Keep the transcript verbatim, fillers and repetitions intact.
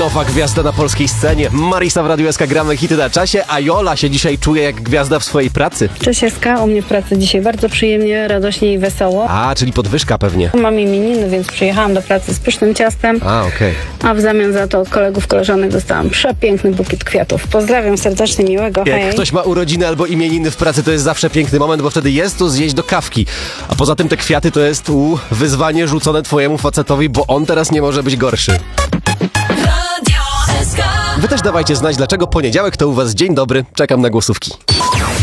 Nowa gwiazda na polskiej scenie. Marisa w Radiu S K, gramy hity na czasie, a Jola się dzisiaj czuje jak gwiazda w swojej pracy. Cześć S K, u mnie w pracy dzisiaj bardzo przyjemnie, radośnie i wesoło. A, czyli podwyżka pewnie. Mam imieniny, więc przyjechałam do pracy z pysznym ciastem. A, okej. Okay. A w zamian za to od kolegów, koleżanek dostałam przepiękny bukiet kwiatów. Pozdrawiam serdecznie, miłego. Jak hej. ktoś ma urodziny albo imieniny w pracy, to jest zawsze piękny moment, bo wtedy jest to zjeść do kawki. A poza tym te kwiaty to jest u, wyzwanie rzucone twojemu facetowi, bo on teraz nie może być gorszy. Wy też dawajcie znać, dlaczego poniedziałek to u was dzień dobry. Czekam na głosówki.